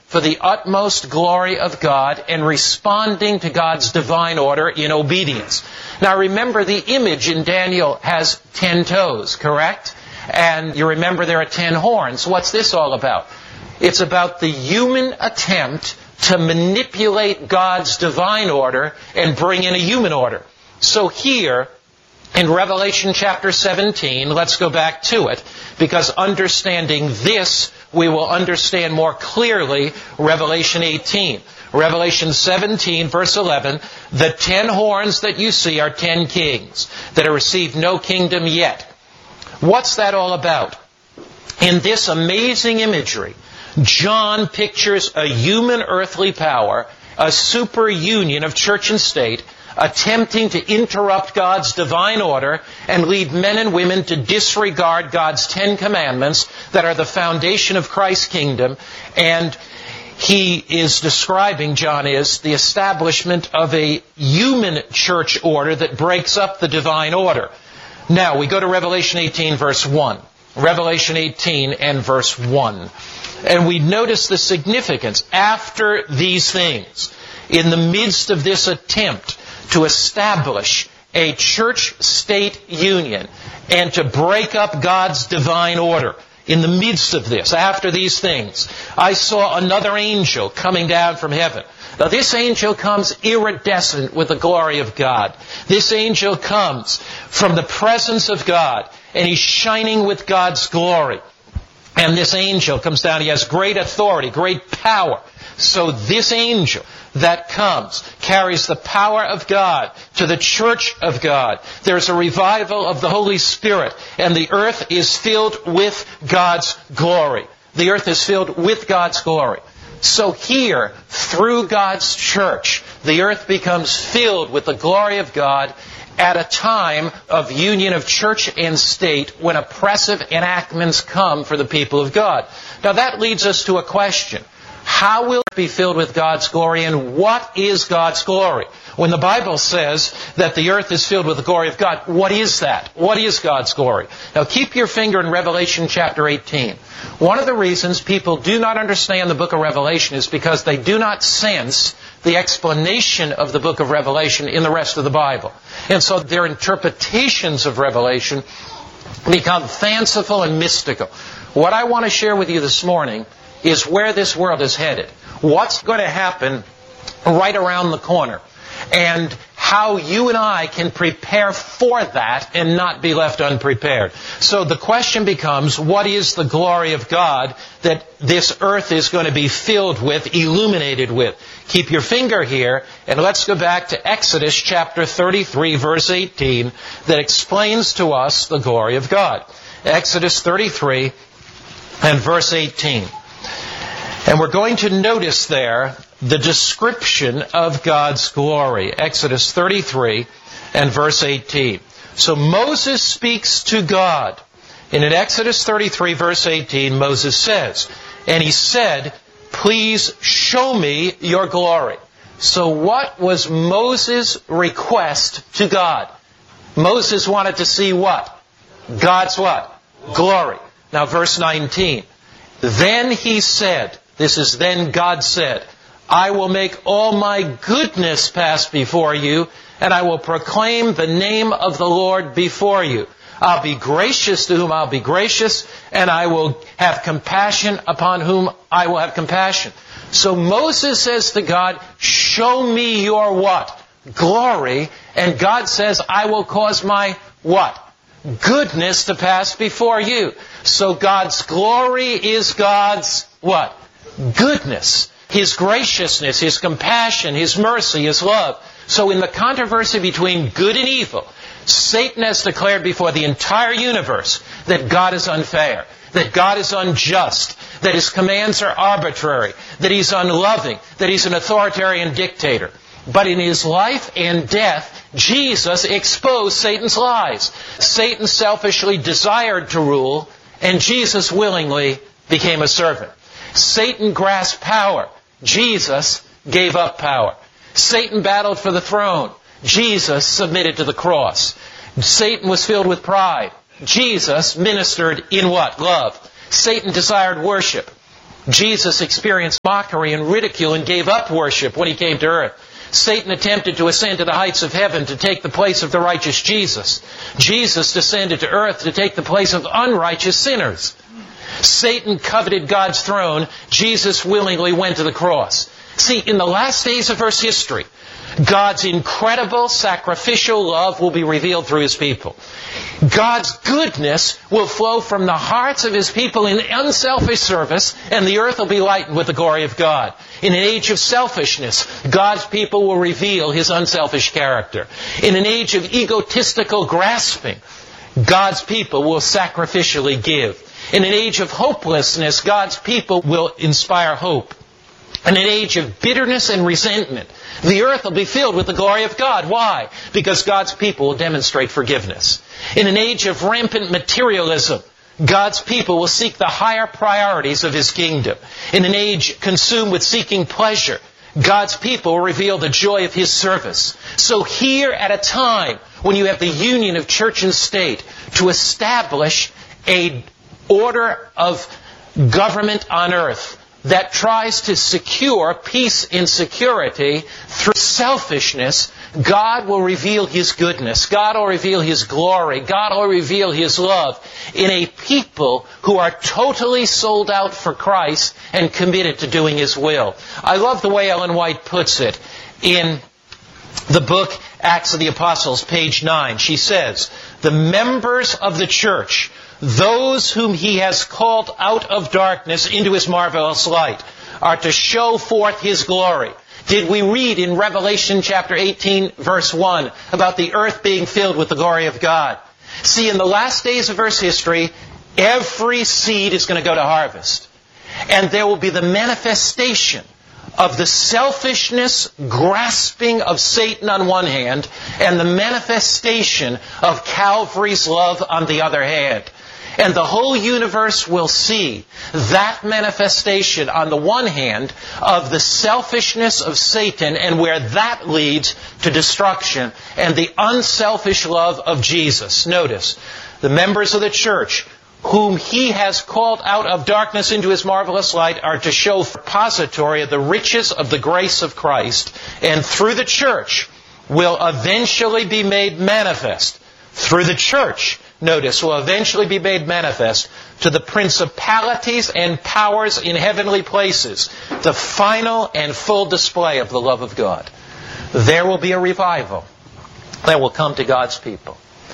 for the utmost glory of God and responding to God's divine order in obedience. Now remember, the image in Daniel has 10 toes, correct? And you remember there are 10 horns. What's this all about? It's about the human attempt to manipulate God's divine order and bring in a human order. So here, in Revelation chapter 17, let's go back to it, because understanding this, we will understand more clearly Revelation 18. Revelation 17, verse 11, the 10 horns that you see are 10 kings that have received no kingdom yet. What's that all about? In this amazing imagery, John pictures a human earthly power, a super union of church and state, attempting to interrupt God's divine order and lead men and women to disregard God's 10 commandments that are the foundation of Christ's kingdom. And he is describing, John is, the establishment of a human church order that breaks up the divine order. Now, we go to Revelation 18, verse 1. Revelation 18 and verse 1. And we notice the significance. After these things, in the midst of this attempt to establish a church-state union and to break up God's divine order, in the midst of this, after these things, I saw another angel coming down from heaven. Now this angel comes iridescent with the glory of God. This angel comes from the presence of God, and he's shining with God's glory. And this angel comes down. He has great authority, great power. So this angel that comes carries the power of God to the church of God. There's a revival of the Holy Spirit, and the earth is filled with God's glory. The earth is filled with God's glory. So here, through God's church, the earth becomes filled with the glory of God at a time of union of church and state when oppressive enactments come for the people of God. Now that leads us to a question. How will it be filled with God's glory, and what is God's glory? When the Bible says that the earth is filled with the glory of God, what is that? What is God's glory? Now keep your finger in Revelation chapter 18. One of the reasons people do not understand the book of Revelation is because they do not sense the explanation of the book of Revelation in the rest of the Bible. And so their interpretations of Revelation become fanciful and mystical. What I want to share with you this morning is where this world is headed. What's going to happen right around the corner. And how you and I can prepare for that and not be left unprepared. So the question becomes, what is the glory of God that this earth is going to be filled with, illuminated with? Keep your finger here, and let's go back to Exodus chapter 33, verse 18, that explains to us the glory of God. Exodus 33 and verse 18. And we're going to notice there the description of God's glory. Exodus 33 and verse 18. So Moses speaks to God. And in Exodus 33 verse 18, Moses says, and he said, please show me your glory. So what was Moses' request to God? Moses wanted to see what? God's what? Glory. Now verse 19. Then he said, this is then God said, I will make all my goodness pass before you, and I will proclaim the name of the Lord before you. I'll be gracious to whom I'll be gracious, and I will have compassion upon whom I will have compassion. So Moses says to God, show me your what? Glory. And God says, I will cause my what? Goodness to pass before you. So God's glory is God's what? Goodness. His graciousness, His compassion, His mercy, His love. So in the controversy between good and evil, Satan has declared before the entire universe that God is unfair, that God is unjust, that His commands are arbitrary, that He's unloving, that He's an authoritarian dictator. But in His life and death, Jesus exposed Satan's lies. Satan selfishly desired to rule, and Jesus willingly became a servant. Satan grasped power. Jesus gave up power. Satan battled for the throne. Jesus submitted to the cross. Satan was filled with pride. Jesus ministered in what? Love. Satan desired worship. Jesus experienced mockery and ridicule and gave up worship when he came to earth. Satan attempted to ascend to the heights of heaven to take the place of the righteous Jesus. Jesus descended to earth to take the place of unrighteous sinners. Satan coveted God's throne. Jesus willingly went to the cross. See, in the last days of Earth's history, God's incredible sacrificial love will be revealed through His people. God's goodness will flow from the hearts of His people in unselfish service, and the earth will be lightened with the glory of God. In an age of selfishness, God's people will reveal His unselfish character. In an age of egotistical grasping, God's people will sacrificially give. In an age of hopelessness, God's people will inspire hope. In an age of bitterness and resentment, the earth will be filled with the glory of God. Why? Because God's people will demonstrate forgiveness. In an age of rampant materialism, God's people will seek the higher priorities of His kingdom. In an age consumed with seeking pleasure, God's people will reveal the joy of His service. So here at a time when you have the union of church and state to establish an order of government on earth that tries to secure peace and security through selfishness, God will reveal His goodness. God will reveal His glory. God will reveal His love in a people who are totally sold out for Christ and committed to doing His will. I love the way Ellen White puts it in the book Acts of the Apostles, page 9. She says, "The members of the church, those whom He has called out of darkness into His marvelous light, are to show forth His glory." Did we read in Revelation chapter 18, verse 1, about the earth being filled with the glory of God? See, in the last days of Earth's history, every seed is going to go to harvest. And there will be the manifestation of the selfishness, grasping of Satan on one hand, and the manifestation of Calvary's love on the other hand. And the whole universe will see that manifestation on the one hand of the selfishness of Satan and where that leads to destruction, and the unselfish love of Jesus. Notice, the members of the church whom He has called out of darkness into His marvelous light are to show repository of the riches of the grace of Christ, and through the church will eventually be made manifest. Through the church, notice, will eventually be made manifest to the principalities and powers in heavenly places, the final and full display of the love of God. There will be a revival that will come to God's people.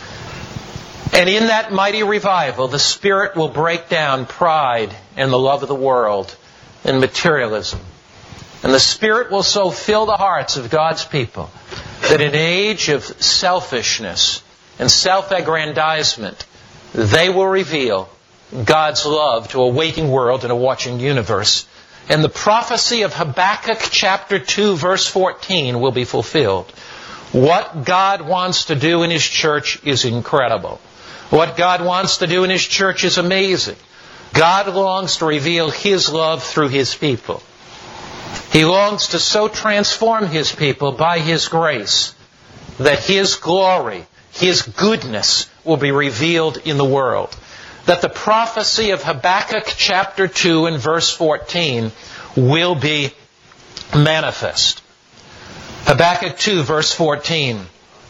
And in that mighty revival, the Spirit will break down pride and the love of the world and materialism. And the Spirit will so fill the hearts of God's people that in an age of selfishness and self-aggrandizement, they will reveal God's love to a waiting world and a watching universe. And the prophecy of Habakkuk chapter 2 verse 14 will be fulfilled. What God wants to do in His church is incredible. What God wants to do in His church is amazing. God longs to reveal His love through His people. He longs to so transform His people by His grace that His glory, His goodness will be revealed in the world. That the prophecy of Habakkuk chapter 2 and verse 14 will be manifest. Habakkuk 2 verse 14.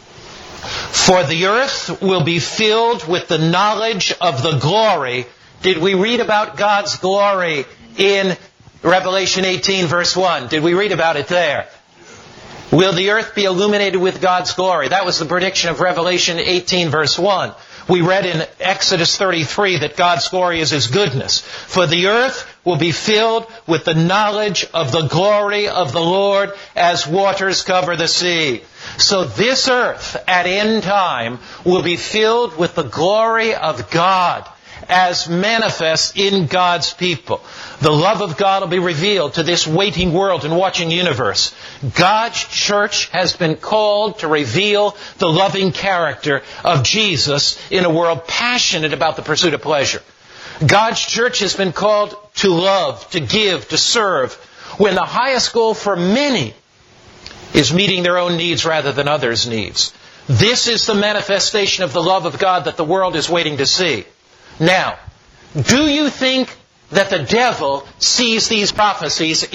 For the earth will be filled with the knowledge of the glory. Did we read about God's glory in Revelation 18 verse 1? Did we read about it there? Will the earth be illuminated with God's glory? That was the prediction of Revelation 18 verse 1. We read in Exodus 33 that God's glory is His goodness. For the earth will be filled with the knowledge of the glory of the Lord as waters cover the sea. So this earth at end time will be filled with the glory of God as manifest in God's people. The love of God will be revealed to this waiting world and watching universe. God's church has been called to reveal the loving character of Jesus in a world passionate about the pursuit of pleasure. God's church has been called to love, to give, to serve, when the highest goal for many is meeting their own needs rather than others' needs. This is the manifestation of the love of God that the world is waiting to see. Now, do you think that the devil sees these prophecies